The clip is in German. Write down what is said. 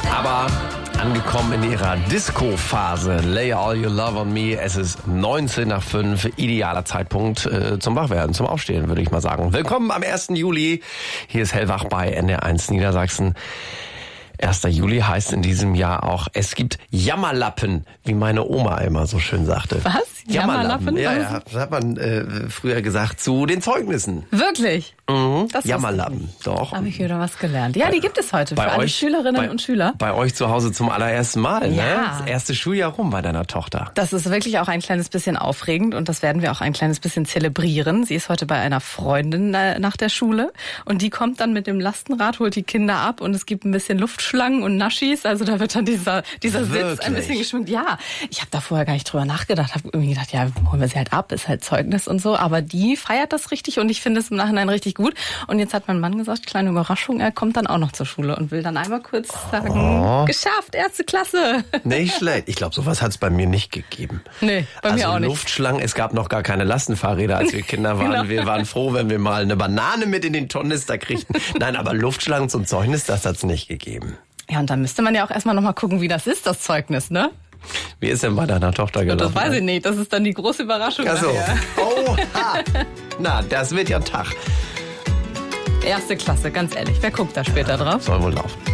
Aber angekommen in ihrer Disco-Phase. Lay all your love on me. Es ist 19 nach 5. Idealer Zeitpunkt zum Wachwerden, zum Aufstehen, würde ich mal sagen. Willkommen am 1. Juli. Hier ist Hellwach bei NDR1 Niedersachsen. 1. Juli heißt in diesem Jahr auch, es gibt Jammerlappen, wie meine Oma immer so schön sagte. Was? Jammerlappen? Ja, das hat man früher gesagt zu den Zeugnissen. Wirklich? Mhm. Jammerlappen, doch. Habe ich wieder was gelernt. Ja, die gibt es heute für alle Schülerinnen und Schüler. Bei euch zu Hause zum allerersten Mal, ja. Ne? Das erste Schuljahr rum bei deiner Tochter. Das ist wirklich auch ein kleines bisschen aufregend und das werden wir auch ein kleines bisschen zelebrieren. Sie ist heute bei einer Freundin nach der Schule und die kommt dann mit dem Lastenrad, holt die Kinder ab und es gibt ein bisschen Luftschlangen und Naschis. Also da wird dann dieser Sitz ein bisschen geschwingt. Ja, ich habe da vorher gar nicht drüber nachgedacht. Habe irgendwie gedacht, ja, holen wir sie halt ab, ist halt Zeugnis und so. Aber die feiert das richtig und ich finde es im Nachhinein richtig gut. Und jetzt hat mein Mann gesagt, kleine Überraschung, er kommt dann auch noch zur Schule und will dann einmal kurz sagen, geschafft, 1. Klasse. Nicht schlecht. Ich glaube, sowas hat es bei mir nicht gegeben. Nee, bei mir auch nicht. Luftschlangen, es gab noch gar keine Lastenfahrräder, als wir Kinder waren. Genau. Wir waren froh, wenn wir mal eine Banane mit in den Tornister kriegten. Nein, aber Luftschlangen zum Zeugnis, das hat es nicht gegeben. Ja, und dann müsste man ja auch erstmal noch mal gucken, wie das ist, das Zeugnis, ne? Wie ist denn bei deiner Tochter gelaufen? Das weiß ich nicht, das ist dann die große Überraschung. Ach so. Oha. Na, das wird ja ein Tag. 1. Klasse, ganz ehrlich. Wer guckt da später drauf? Soll wohl laufen.